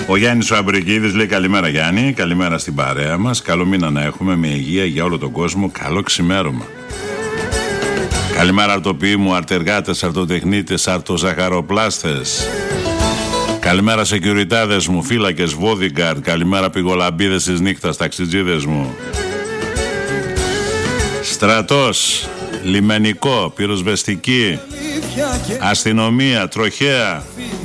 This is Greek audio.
Ο Γιάννης ο Αμπρικίδης λέει καλημέρα Γιάννη, καλημέρα στην παρέα μας. Καλό μήνα να έχουμε με υγεία για όλο τον κόσμο. Καλό ξημέρωμα. Καλημέρα αρτοποιοί μου, αρτεργάτες, αρτοτεχνίτες, αρτοζαχαροπλάστες. Καλημέρα σεκιουριτάδες μου, φύλακες, βόδιγκαρντ. Καλημέρα πηγολαμπίδες της νύχτας, ταξιτζίδες μου. Στρατός, λιμενικό, πυροσβεστική, αστυνομία, τροχέα.